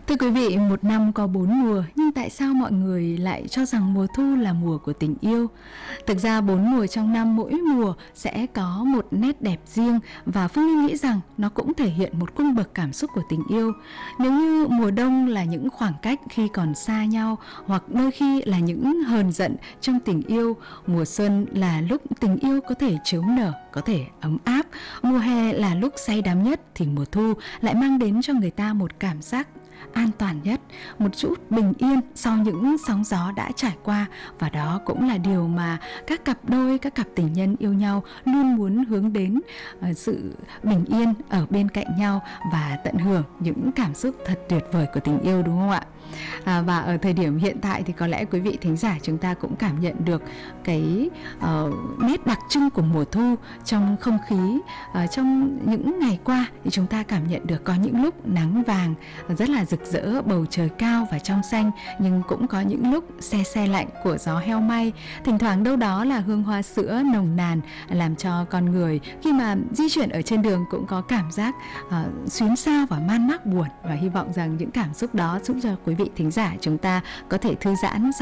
Thưa quý vị, một năm có 4 mùa, nhưng tại sao mọi người lại cho rằng mùa thu là mùa của tình yêu? Thực ra 4 mùa trong năm, mỗi mùa sẽ có một nét đẹp riêng, và Phương Linh nghĩ rằng nó cũng thể hiện một cung bậc cảm xúc của tình yêu. Nếu như mùa đông là những khoảng cách khi còn xa nhau, hoặc đôi khi là những hờn giận trong tình yêu, mùa xuân là lúc tình yêu có thể chớm nở, có thể ấm áp, mùa hè là lúc say đắm nhất, thì mùa thu lại mang đến cho người ta một cảm giác an toàn nhất, một chút bình yên sau những sóng gió đã trải qua. Và đó cũng là điều mà các cặp đôi, các cặp tình nhân yêu nhau luôn muốn hướng đến, sự bình yên ở bên cạnh nhau và tận hưởng những cảm xúc thật tuyệt vời của tình yêu, đúng không ạ? Và ở thời điểm hiện tại thì có lẽ quý vị thính giả chúng ta cũng cảm nhận được cái nét đặc trưng của mùa thu trong không khí. Trong những ngày qua thì chúng ta cảm nhận được có những lúc nắng vàng rất là rực rỡ, bầu trời cao và trong xanh, nhưng cũng có những lúc se se lạnh của gió heo may. Thỉnh thoảng đâu đó là hương hoa sữa nồng nàn, làm cho con người khi mà di chuyển ở trên đường cũng có cảm giác xuyến xao và man mác buồn. Và hy vọng rằng những cảm xúc đó giúp cho quý vị thính giả chúng ta có thể thư giãn